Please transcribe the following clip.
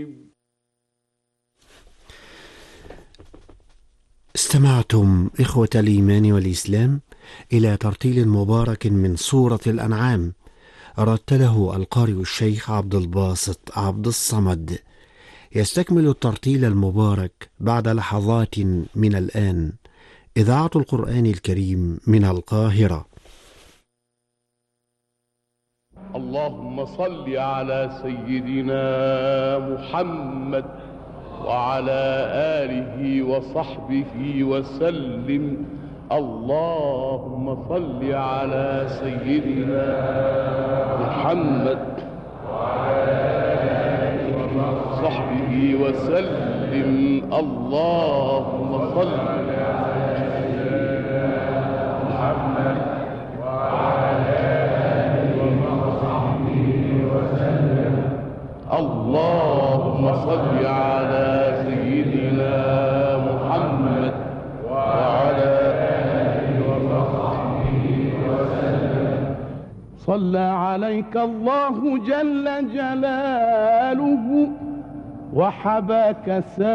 استمعتم إخوة الإيمان والإسلام إلى ترتيل مبارك من سورة الأنعام، رتله القارئ الشيخ عبد الباسط عبد الصمد. يستكمل الترتيل المبارك بعد لحظات من الآن إذاعة القرآن الكريم من القاهرة. اللهم صل على سيدنا محمد وعلى آله وصحبه وسلم. اللهم صل على سيدنا محمد وعلى آله وصحبه وسلم. اللهم صل على سيدنا محمد وعلى آله وصحبه وسلم. اللهم صل على سيدنا محمد وعلى آله وصحبه وسلم. صلى عليك الله جل جلاله وحباك